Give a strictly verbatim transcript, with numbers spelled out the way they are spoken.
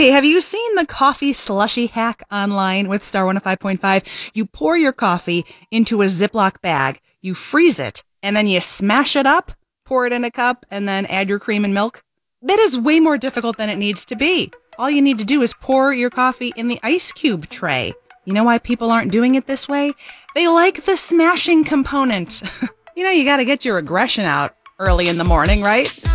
Okay, have you seen the coffee slushy hack online with Star one oh five point five? You pour your coffee into a Ziploc bag, you freeze it, and then you smash it up, pour it in a cup, and then add your cream and milk. That is way more difficult than it needs to be. All you need to do is pour your coffee in the ice cube tray. You know why people aren't doing it this way? They like the smashing component. You know, you got to get your aggression out early in the morning, right?